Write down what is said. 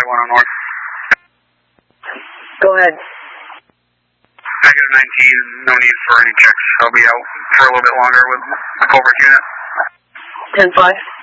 I-1 north. Go ahead. Echo 19, no need for any checks. I'll be out for a little bit longer with the Cobra unit. 10-5.